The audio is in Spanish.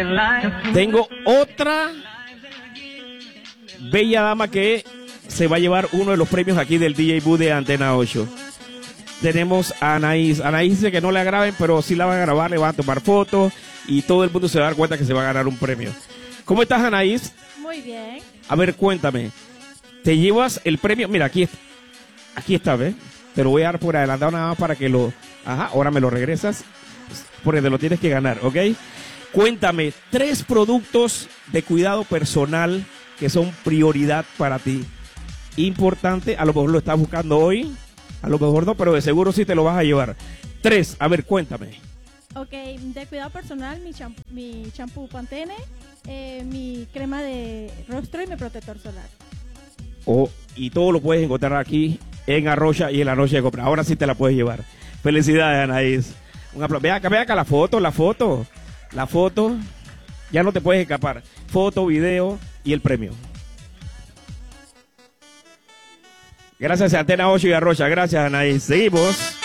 Tengo otra bella dama que se va a llevar uno de los premios aquí del DJ Booth de Antena 8. Tenemos a Anaís. Anaís dice que no la graben, pero sí la van a grabar, le van a tomar fotos y todo el mundo se va a dar cuenta que se va a ganar un premio. ¿Cómo estás, Anaís? Muy bien. A ver, cuéntame. ¿Te llevas el premio? Mira, aquí está, ¿ves? Te lo voy a dar por adelantado nada más para que lo... Ajá, ahora me lo regresas porque te lo tienes que ganar, ¿ok? Cuéntame, 3 productos de cuidado personal que son prioridad para ti. Importante, a lo mejor lo estás buscando hoy, a lo mejor no, pero de seguro sí te lo vas a llevar. 3, a ver, cuéntame. Ok, de cuidado personal, mi champú Pantene, mi crema de rostro y mi protector solar. Y todo lo puedes encontrar aquí en Arrocha y en la noche de compra. Ahora sí te la puedes llevar. Felicidades, Anaís. Un aplauso. Ve acá la foto. Ya no te puedes escapar. Foto, video y el premio. Gracias a Antena 8 y Arrocha. Gracias, Anaís. Seguimos.